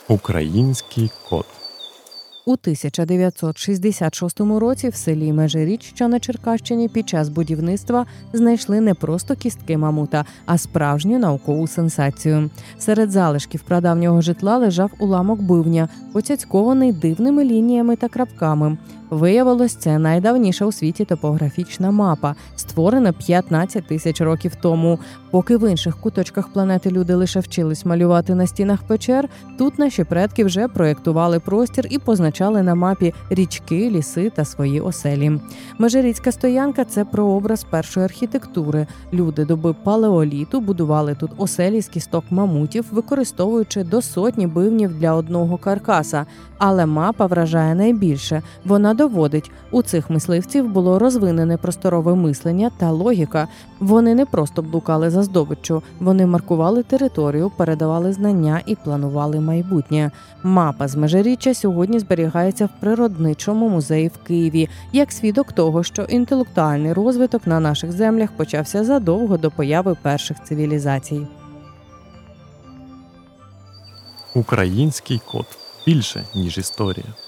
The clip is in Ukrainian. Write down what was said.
Український кот. У 1966 році в селі Межиріч, що на Черкащині, під час будівництва знайшли не просто кістки мамута, а справжню наукову сенсацію. Серед залишків прадавнього житла лежав уламок бивня, поцяцькований дивними лініями та крапками. Виявилось, це найдавніша у світі топографічна мапа, створена 15 тисяч років тому. Поки в інших куточках планети люди лише вчились малювати на стінах печер, тут наші предки вже проєктували простір і позначали на мапі річки, ліси та свої оселі. Межиріцька стоянка – це прообраз першої архітектури. Люди доби палеоліту будували тут оселі з кісток мамутів, використовуючи до сотні бивнів для одного каркаса. Але мапа вражає найбільше. Вона доводить, у цих мисливців було розвинене просторове мислення та логіка. Вони не просто блукали за здобиччю, вони маркували територію, передавали знання і планували майбутнє. Мапа з Межиріччя сьогодні зберігається в Природничому музеї в Києві, як свідок того, що інтелектуальний розвиток на наших землях почався задовго до появи перших цивілізацій. Український кот. Більше, ніж історія.